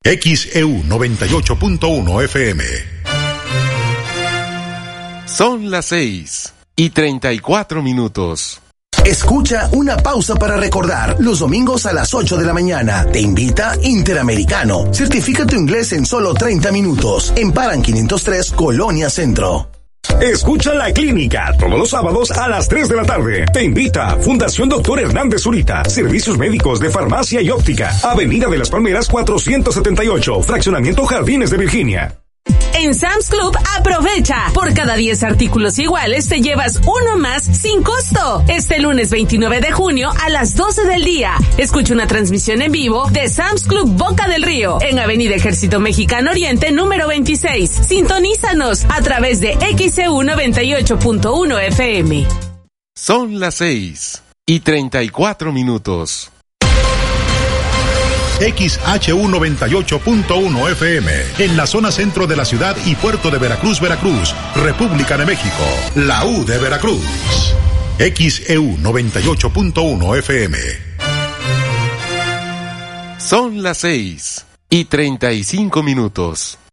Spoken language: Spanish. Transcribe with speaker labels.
Speaker 1: XEU 98.1 FM.
Speaker 2: Son las 6:34.
Speaker 3: Escucha Una Pausa para Recordar los domingos a las 8 de la mañana. Te invita Interamericano. Certifica tu inglés en solo 30 minutos. En Paran 503, Colonia Centro.
Speaker 4: Escucha La Clínica todos los sábados a las 3 de la tarde. Te invita Fundación Dr. Hernández Zurita. Servicios médicos de farmacia y óptica. Avenida de las Palmeras 478. Fraccionamiento Jardines de Virginia.
Speaker 5: En Sam's Club, aprovecha. Por cada 10 artículos iguales te llevas uno más sin costo. Este lunes 29 de junio a las 12 del día. Escucha una transmisión en vivo de Sam's Club Boca del Río en Avenida Ejército Mexicano Oriente número 26. Sintonízanos a través de XEU 98.1 FM.
Speaker 2: Son las 6:34.
Speaker 1: XHU 98.1 FM, en la zona centro de la ciudad y puerto de Veracruz, Veracruz, República de México, la U de Veracruz. XEU 98.1 FM.
Speaker 2: Son las 6:35.